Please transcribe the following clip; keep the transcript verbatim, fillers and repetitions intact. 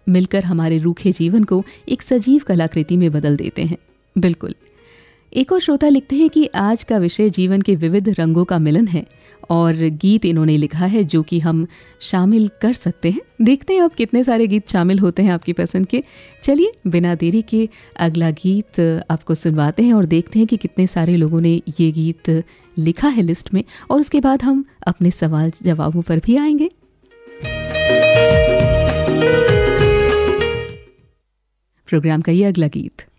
मिलकर हमारे रूखे जीवन को एक सजीव कलाकृति में बदल देते हैं। बिल्कुल। एक और श्रोता लिखते हैं कि आज का विषय जीवन के विविध रंगों का मिलन है और गीत इन्होंने लिखा है जो कि हम शामिल कर सकते हैं। देखते हैं अब कितने सारे गीत शामिल होते हैं आपकी पसंद के। चलिए बिना देरी के अगला गीत आपको सुनवाते हैं और देखते हैं कि कितने सारे लोगों ने ये गीत लिखा है लिस्ट में, और उसके बाद हम अपने सवाल जवाबों पर भी आएंगे। प्रोग्राम का ये अगला गीत